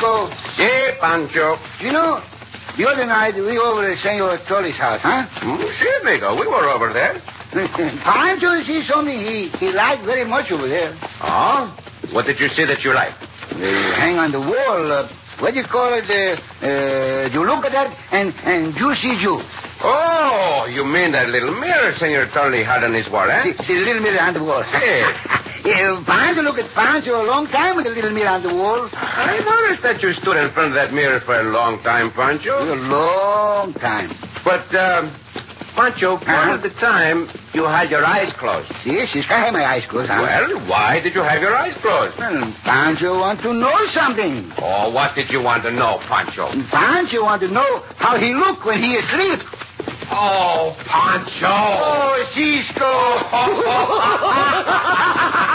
Cisco. Si, Pancho. You know, the other night we over at Senor Tully's house, huh? Si, amigo. We were over there. Pancho sees something he liked very much over there. Oh? What did you see that you liked? Hang on the wall. What do you call it? You look at that and you see you. Oh, you mean that little mirror Senor Tully had on his wall, eh? See the little mirror on the wall. Hey. Pancho look at Pancho a long time with the little mirror on the wall. I noticed that you stood in front of that mirror for a long time, Pancho. A long time. But, Pancho, part of the time you had your eyes closed. Yes, I have my eyes closed. Huh? Well, why did you have your eyes closed? Well, Pancho want to know something. Oh, what did you want to know, Pancho? Pancho want to know how he look when he asleep. Oh, Pancho! Oh, Cisco!